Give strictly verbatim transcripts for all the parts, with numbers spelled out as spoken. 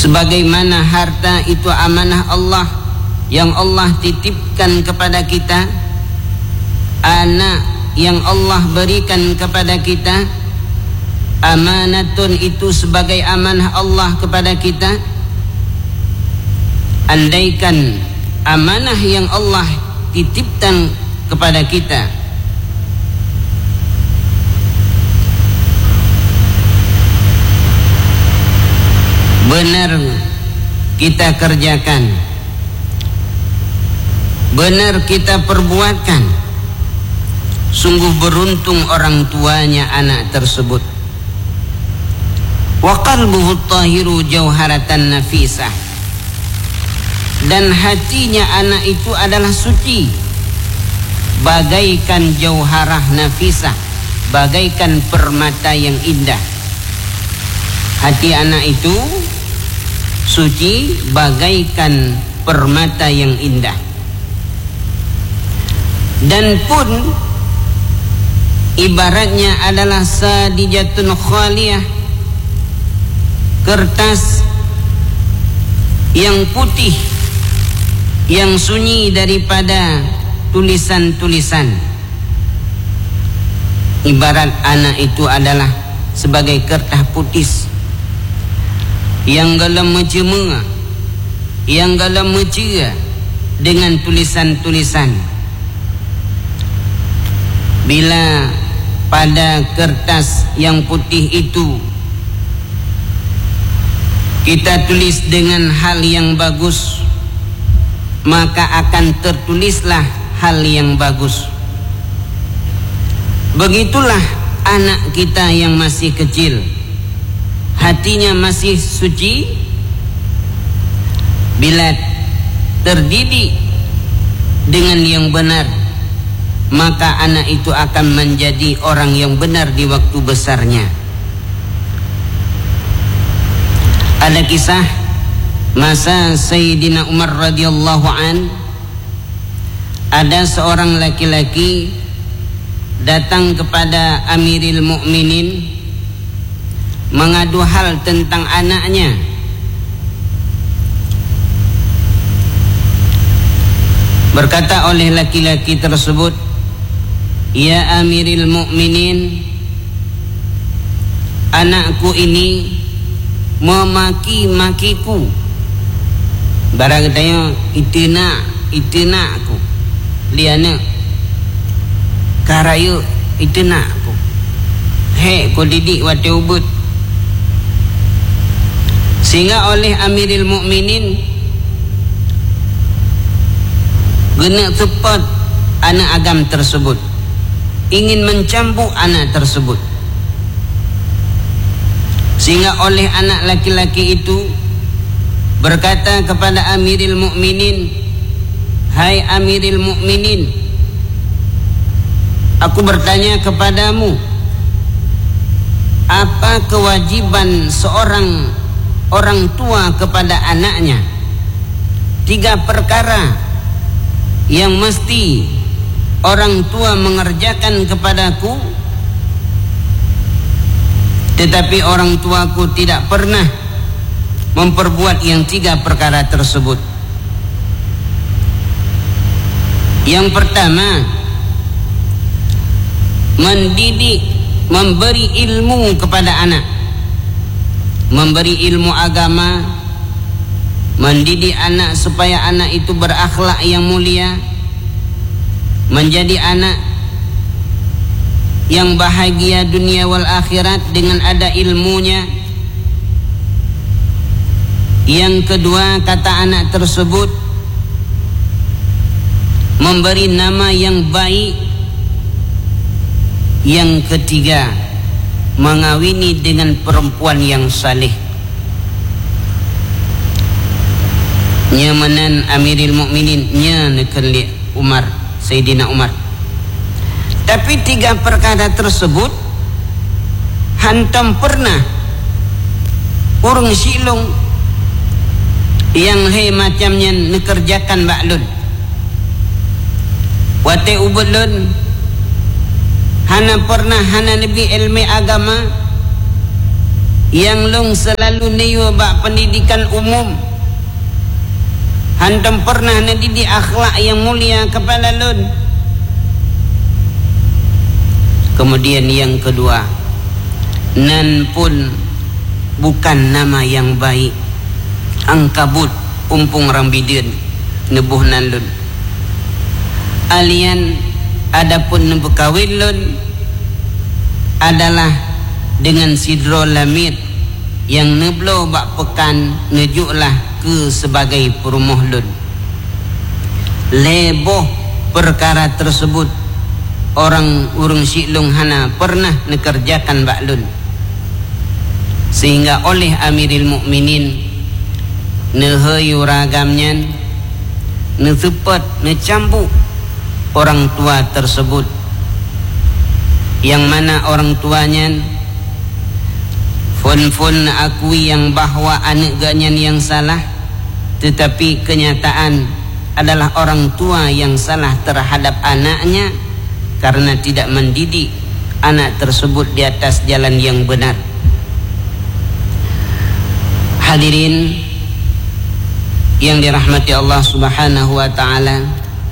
sebagaimana harta itu amanah Allah yang Allah titipkan kepada kita, anak yang Allah berikan kepada kita, amanatun itu sebagai amanah Allah kepada kita. Andaikan amanah yang Allah titipkan kepada kita benar kita kerjakan, benar kita perbuatkan, sungguh beruntung orang tuanya anak tersebut. Wa qalbuhu tahiru jauharatan nafisah, dan hatinya anak itu adalah suci, bagaikan jauharah nafisah, bagaikan permata yang indah. Hati anak itu suci bagaikan permata yang indah. Dan pun ibaratnya adalah sadijatun khaliyah, kertas yang putih, yang sunyi daripada tulisan-tulisan. Ibarat anak itu adalah sebagai kertas putih yang galam mencemua, yang galam mencera dengan tulisan-tulisan. Bila pada kertas yang putih itu kita tulis dengan hal yang bagus, maka akan tertulislah hal yang bagus. Begitulah anak kita yang masih kecil, hatinya masih suci, bila terdidik dengan yang benar, maka anak itu akan menjadi orang yang benar di waktu besarnya. Ada kisah masa Sayyidina Umar radhiyallahu an, ada seorang laki-laki datang kepada Amiril Mukminin mengadu hal tentang anaknya. Berkata oleh laki-laki tersebut, "Ya Amiril Mukminin, anakku ini memaki-makiku. Barang katanya, itu nak, itu nak aku. Liana, karayu, itu nak aku. Hei, kau didik wate ubud." Sehingga oleh Amiril Mukminin gena tepat anak agam tersebut, ingin mencambuk anak tersebut. Sehingga oleh anak laki-laki itu berkata kepada Amiril Mukminin, "Hai Amiril Mukminin, aku bertanya kepadamu, apa kewajiban seorang orang tua kepada anaknya? Tiga perkara yang mesti orang tua mengerjakan kepadaku, tetapi orang tuaku tidak pernah memperbuat yang tiga perkara tersebut. Yang pertama, mendidik, memberi ilmu kepada anak, memberi ilmu agama, mendidik anak supaya anak itu berakhlak yang mulia, menjadi anak yang bahagia dunia wal akhirat dengan ada ilmunya. Yang kedua, kata anak tersebut, memberi nama yang baik. Yang ketiga, mengawini dengan perempuan yang saleh. Nyamanan Amiril Mukminin nya nekeli Umar, Sayyidina Umar. Tapi tiga perkara tersebut hantam pernah urang silong yang hei macamnya nekerjakan baklun. Wate ubulun hana pernah hana lebih ilmu agama, yang long selalu niyo bak pendidikan umum, hantam pernah ngedidik akhlak yang mulia kepada lun. Kemudian yang kedua, nan pun bukan nama yang baik, angkabut umpung rambidin nebuh nan lun. Alian adapun nebuh kawin lun adalah dengan sidro lamit yang neblo bak pekan ngejuklah ke sebagai perumuh lun. Leboh perkara tersebut orang urung siklung hana pernah nekerjakan bak lun, sehingga oleh Amiril Mukminin nehayu ragamnya netepat necambuk orang tua tersebut, yang mana orang tuanya fun-fun akui yang bahwa anak ganyan yang salah, tetapi kenyataan adalah orang tua yang salah terhadap anaknya karena tidak mendidik anak tersebut di atas jalan yang benar. Hadirin yang dirahmati Allah Subhanahu wa taala,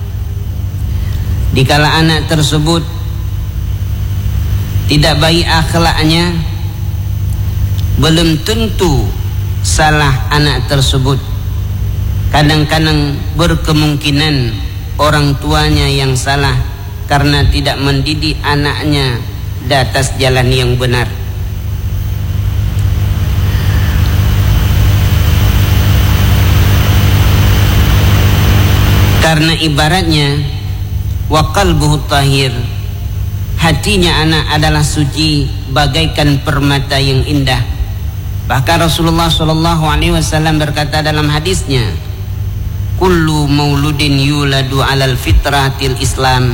dikala anak tersebut tidak baik akhlaknya, belum tentu salah anak tersebut. Kadang-kadang berkemungkinan orang tuanya yang salah karena tidak mendidik anaknya di atas jalan yang benar. Karena ibaratnya wa qalbuhu tahir, hatinya anak adalah suci bagaikan permata yang indah. Bahkan Rasulullah sallallahu alaihi wasallam berkata dalam hadisnya, kullu mauludin yuladu alal fitratil Islam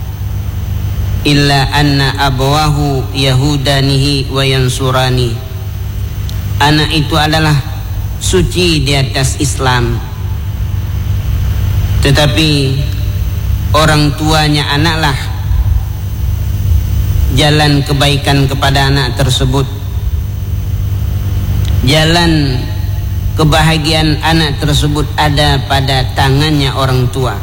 illa anna abawahu yahudanihi wa yansurani. Anak itu adalah suci di atas Islam, tetapi orang tuanya anaklah jalan kebaikan kepada anak tersebut. Jalan kebahagiaan anak tersebut ada pada tangannya orang tua.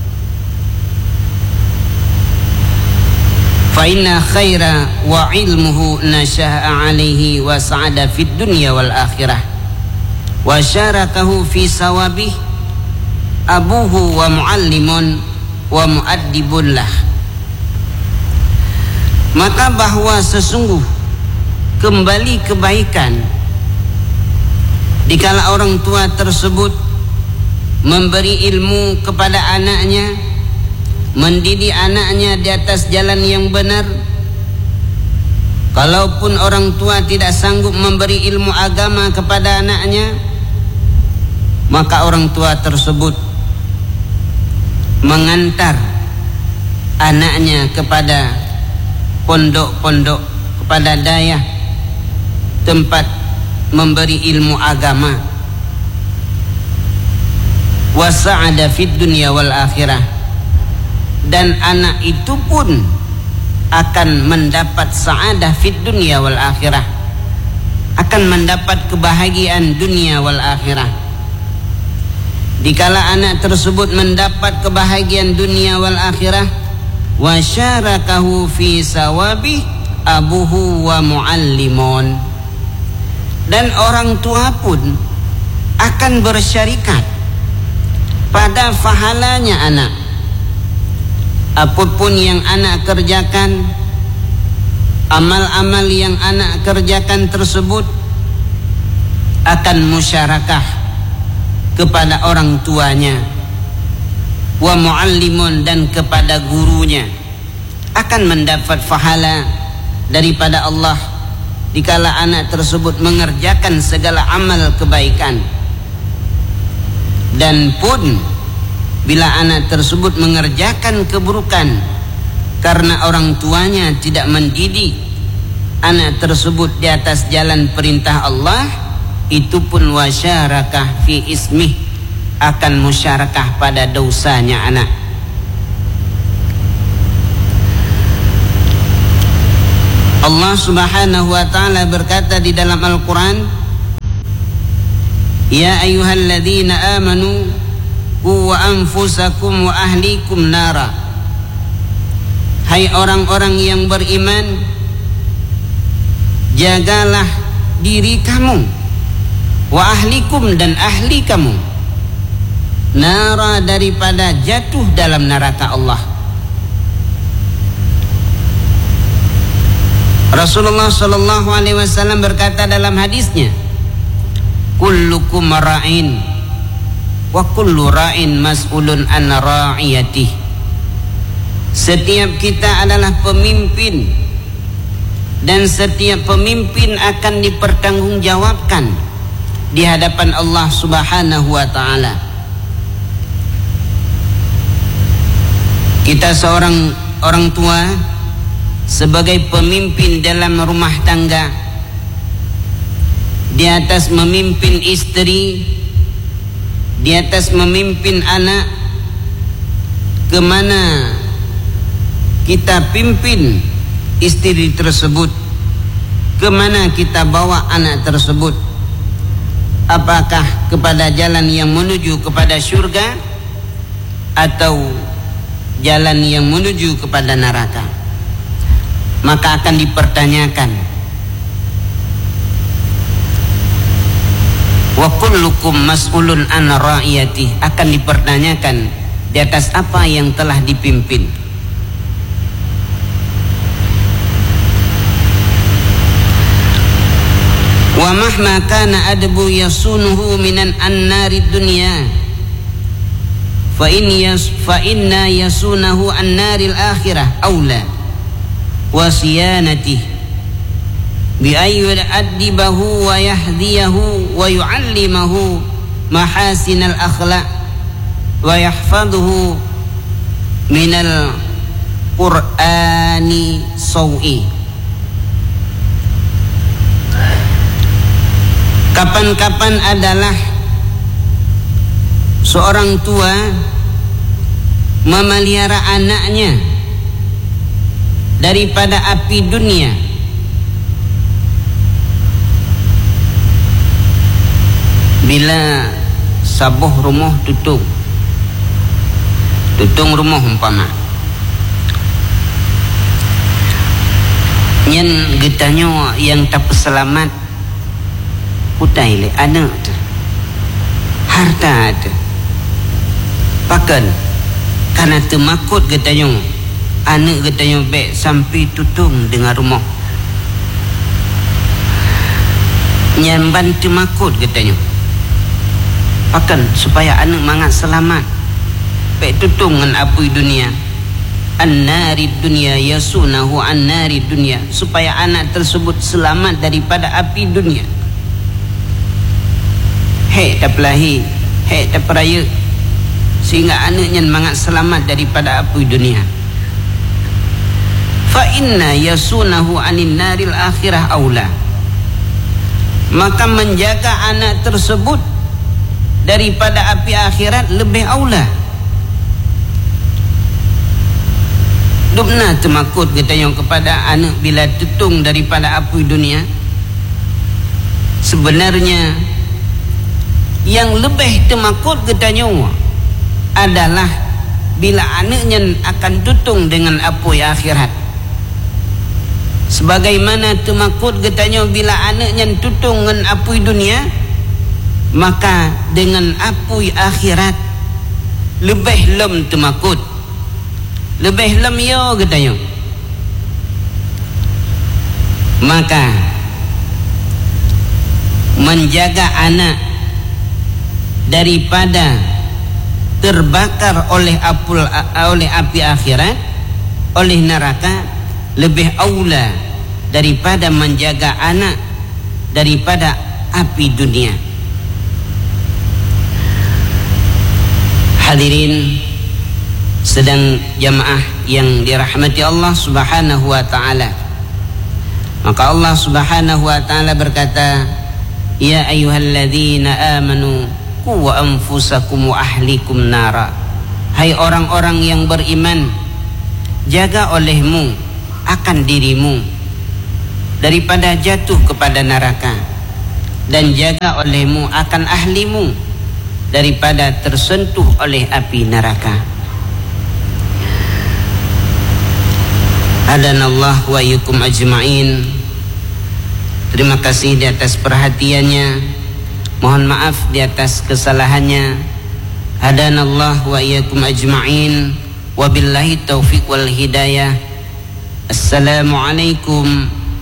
Fa inna khaira wa ilmuhu nasha'a alaihi wa sa'ada fid dunya wal akhirah wa syarakahu fi sawabih abuhu wa muallimun wa muaddibun lah. Maka bahwa sesungguh kembali kebaikan dikala orang tua tersebut memberi ilmu kepada anaknya, mendidik anaknya di atas jalan yang benar. Kalaupun orang tua tidak sanggup memberi ilmu agama kepada anaknya, maka orang tua tersebut mengantar anaknya kepada pondok-pondok, kepada dayah, tempat memberi ilmu agama. Wa sa'ada fid dunya wal akhirah, dan anak itu pun akan mendapat sa'adah fid dunya wal akhirah, akan mendapat kebahagiaan dunia wal akhirah. Dikala anak tersebut mendapat kebahagiaan dunia wal akhirah, wa syarakahu fi sawabi abuhu wa muallimun, dan orang tua pun akan bersyarikat pada pahalanya anak. Apapun yang anak kerjakan, amal-amal yang anak kerjakan tersebut akan musyarakah kepada orang tuanya, wa muallimun, dan kepada gurunya, akan mendapat pahala daripada Allah dikala anak tersebut mengerjakan segala amal kebaikan. Dan pun bila anak tersebut mengerjakan keburukan karena orang tuanya tidak mendidik anak tersebut di atas jalan perintah Allah, itu pun wasyarakah fi ismih, akan musyarakah pada dosanya anak. Allah Subhanahu wa taala berkata di dalam Al-Qur'an, ya ayyuhalladzina amanu qu anfusakum wa ahlikum nara. Hai orang-orang yang beriman, jagalah diri kamu, wa ahlikum dan ahli kamu, nara daripada jatuh dalam neraka Allah. Rasulullah sallallahu alaihi wasallam berkata dalam hadisnya, kullukum ra'in wa kullu ra'in mas'ulun an ra'iyatih. Setiap kita adalah pemimpin, dan setiap pemimpin akan dipertanggungjawabkan di hadapan Allah Subhanahu wa taala. Kita seorang orang tua sebagai pemimpin dalam rumah tangga, di atas memimpin istri, di atas memimpin anak, kemana kita pimpin istri tersebut, kemana kita bawa anak tersebut, apakah kepada jalan yang menuju kepada syurga atau jalan yang menuju kepada neraka, maka akan dipertanyakan. Wa kullukum mas'ulun an ra'iyati, akan dipertanyakan di atas apa yang telah dipimpin. Wa mahma kana adbu yasunuhu minan annarid dunya fa in yas fa inna yasunahu annaril akhirah aula wa siyanatih bi ayyul adibahu wa yahdiyahu wa yu'allimahu mahasinal akhlaq wa yahfaduhu minal qur'ani sawi. Kapan-kapan adalah seorang tua memelihara anaknya daripada api dunia, bila sabuh rumah tutung tutung rumah umpama nyen getanya yang tak selamat utai le anak tu, harta tu, pakan karena temakut getanya anak getanya baik sampai tutung dengan rumah nyan bantu makut getanya pakan supaya anak mangat selamat baik tutung dengan api dunia, an-nari dunia yasunahu an-nari dunia, supaya anak tersebut selamat daripada api dunia. Hei tak pelahi, hei tak peraya, sehingga anaknya mangat selamat daripada api dunia. Fa inna yasunahu anin naril akhirah aula, maka menjaga anak tersebut daripada api akhirat lebih aula. Dubna temakut katanya kepada anak bila tutung daripada api dunia. Sebenarnya yang lebih temakut katanya adalah bila anaknya akan tutung dengan api akhirat. Sebagaimana temakut katanya bila anaknya tutung dengan api dunia, maka dengan api akhirat lebih lem temakut, lebih lem yo katanya. Maka menjaga anak daripada terbakar oleh api, oleh api akhirat, oleh neraka, lebih aula daripada menjaga anak daripada api dunia. Hadirin sedang jamaah yang dirahmati Allah Subhanahu wa taala, maka Allah Subhanahu wa taala berkata, ya ayyuhalladzina amanu qu anfusakum wa ahlikum nara. Hai orang-orang yang beriman, jaga olehmu akan dirimu daripada jatuh kepada neraka, dan jaga olehmu akan ahlimu daripada tersentuh oleh api neraka. Hadanallah wa iyyakum ajma'in. Terima kasih di atas perhatiannya, mohon maaf di atas kesalahannya. Hadanallah wa iyyakum ajma'in, wabillahi taufiq wal hidayah. Assalamualaikum